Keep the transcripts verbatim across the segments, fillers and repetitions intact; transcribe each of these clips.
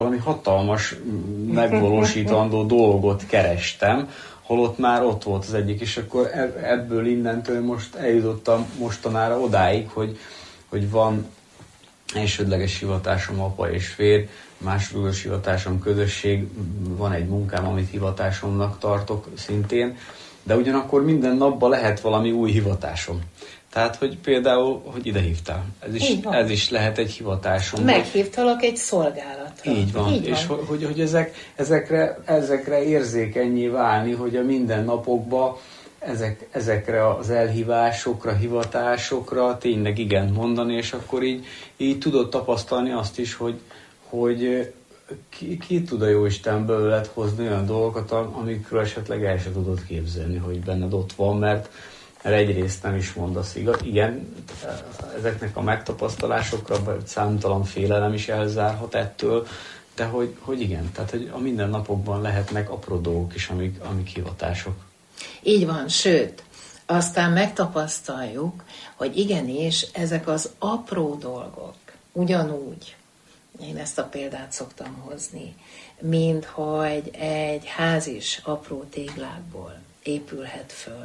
valami hatalmas, megvalósítandó dolgot kerestem, holott már ott volt az egyik, és akkor ebből innentől most eljutottam mostanára odáig, hogy, hogy van elsődleges hivatásom apa és férj, másodlagos hivatásom közösség, van egy munkám, amit hivatásomnak tartok szintén, de ugyanakkor minden napban lehet valami új hivatásom. Tehát, hogy például, hogy ide hívtál. Ez is, ez is lehet egy hivatásom. Meghívtalak egy szolgálatra. Így van. Így és van. hogy, hogy ezek, ezekre, ezekre érzékenyé válni, hogy a mindennapokban ezek, ezekre az elhívásokra, hivatásokra tényleg igent mondani, és akkor így, így tudod tapasztalni azt is, hogy, hogy ki, ki tud a Jóisten belőled hozni olyan dolgokat, amikről esetleg el sem tudod képzelni, hogy benned ott van, mert mert egyrészt nem is mondasz igaz. Igen, ezeknek a megtapasztalásokra számtalan félelem is elzárhat ettől, de hogy, hogy igen, tehát hogy a mindennapokban lehetnek apró dolgok is, amik, amik hivatások. Így van, sőt, aztán megtapasztaljuk, hogy igenis ezek az apró dolgok ugyanúgy, én ezt a példát szoktam hozni, mint hogy egy ház is apró téglákból épülhet föl.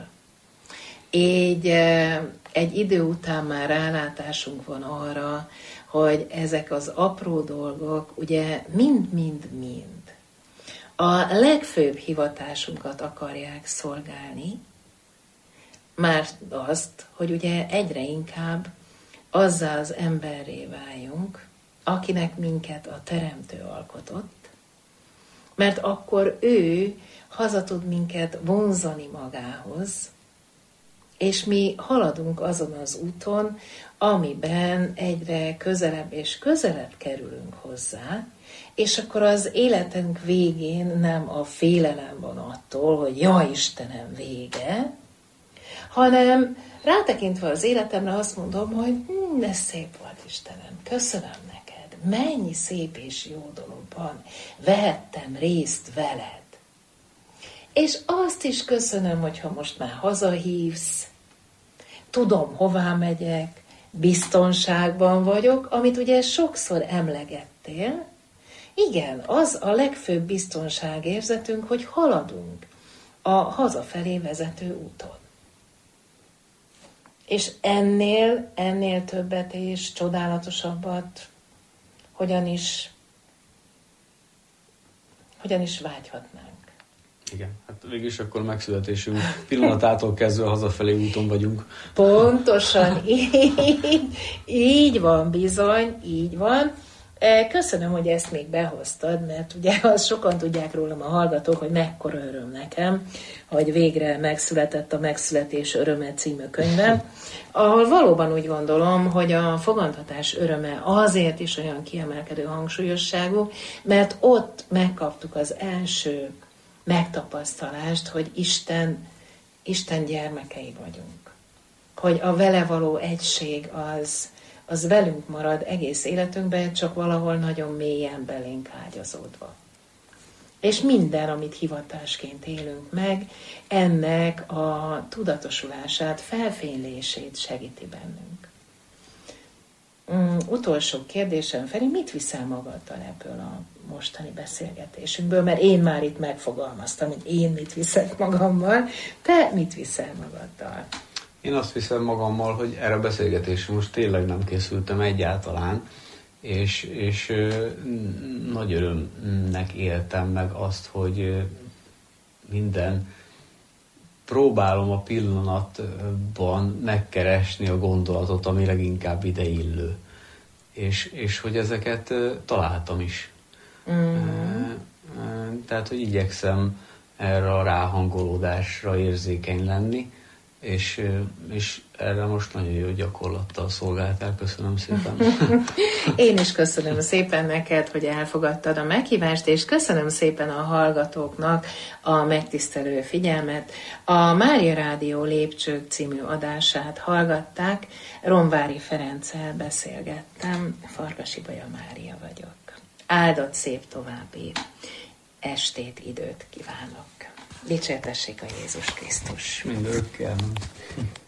Így egy idő után már rálátásunk van arra, hogy ezek az apró dolgok ugye mind-mind-mind a legfőbb hivatásunkat akarják szolgálni, már azt, hogy ugye egyre inkább azzá az emberré váljunk, akinek minket a Teremtő alkotott, mert akkor ő haza tud minket vonzani magához, és mi haladunk azon az úton, amiben egyre közelebb és közelebb kerülünk hozzá, és akkor az életünk végén nem a félelem van attól, hogy ja Istenem, vége, hanem rátekintve az életemre azt mondom, hogy hm, de szép volt Istenem, köszönöm neked, mennyi szép és jó dologban vehettem részt veled. És azt is köszönöm, hogyha most már hazahívsz, tudom, hová megyek, biztonságban vagyok, amit ugye sokszor emlegettél. Igen, az a legfőbb biztonságérzetünk, hogy haladunk a hazafelé vezető úton. És ennél, ennél többet és csodálatosabbat hogyan is, hogyan is vágyhatnánk. Igen, hát végülis akkor megszületésünk pillanatától kezdve hazafelé úton vagyunk. Pontosan, így, így van bizony, így van. Köszönöm, hogy ezt még behoztad, mert ugye azt sokan tudják rólam a hallgatók, hogy mekkora öröm nekem, hogy végre megszületett a Megszületés öröme című könyvem, ahol valóban úgy gondolom, hogy a fogantatás öröme azért is olyan kiemelkedő hangsúlyosságú, mert ott megkaptuk az első megtapasztalást, hogy Isten, Isten gyermekei vagyunk. Hogy a vele való egység az, az velünk marad egész életünkben, csak valahol nagyon mélyen belénk ágyazódva. És minden, amit hivatásként élünk meg, ennek a tudatosulását, felfénylését segíti bennünk. Um, utolsó kérdésem, Feri, mit viszel magaddal ebből a mostani beszélgetésünkből? Mert én már itt megfogalmaztam, hogy én mit viszek magammal. Te mit viszel magaddal? Én azt viszem magammal, hogy erre a beszélgetésre most tényleg nem készültem egyáltalán, és, és nagy örömnek éltem meg azt, hogy minden próbálom a pillanatban megkeresni a gondolatot, ami leginkább ideillő. És, és hogy ezeket találtam is. Mm. Tehát, hogy igyekszem erre a ráhangolódásra érzékeny lenni, és, és erre most nagyon jó gyakorlattal szolgáltál. Köszönöm szépen. Én is köszönöm szépen neked, hogy elfogadtad a meghívást, és köszönöm szépen a hallgatóknak a megtisztelő figyelmet. A Mária Rádió Lépcsők című adását hallgatták. Romvári Ferenccel beszélgettem. Farkasi Baja Mária vagyok. Áldott szép további estét, időt kívánok. Dicsértessék a Jézus Krisztus. Mindörökkel.